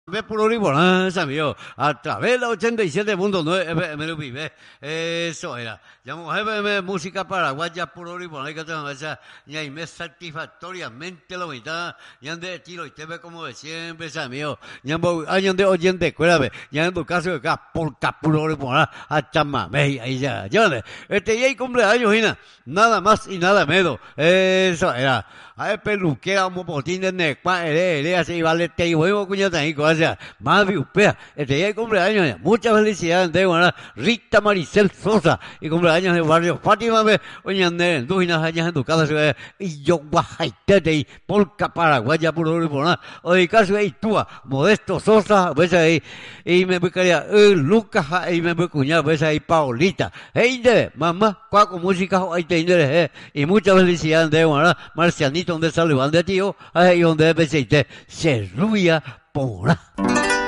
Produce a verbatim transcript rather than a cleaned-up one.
Ve por Oribola, amigo, a través de la ochenta y siete punto nueve F M Lupibe. Eso era. Llamamos F M Música Paraguaya por Oribola, que tenemos esa, y me satisfactoriamente lo mitad, ya de tiro y te ve como de siempre, amigo. Ya años de oyente, escuélame, ya en tu caso de acá, por capuro Oribola, a chamame, ahí ya, ya, este ya hay cumpleaños, Gina, nada más y nada menos. Eso era. A ver, peluquera, como potín de necpa, ere, así, vale, te digo, cuñata, ahí, cosa, más viupea, este día de cumpleaños, ya. Muchas felicidades, de buena, Rita Maricel Sosa, y cumpleaños de barrio Fátima, me, oñande, tú y las años en tu casa, y yo, guajaitete, y polca paraguaya, puro, y por nada, o de caso, y tú, Modesto Sosa, pues ahí, y me buscaría, eh, Lucas, y me voy cuñada, pues ahí, Paulita, hey, de, mamá, cuaco, música, ahí te interesa, y muchas felicidades, de buena, Marcianito, donde salió, de tío, ahí donde se ruía por